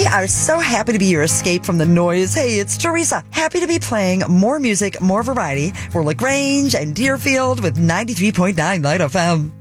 are so happy to be your escape from the noise. Hey, it's Teresa. Happy to be playing more music, more variety for LaGrange and Deerfield with 93.9 Light FM.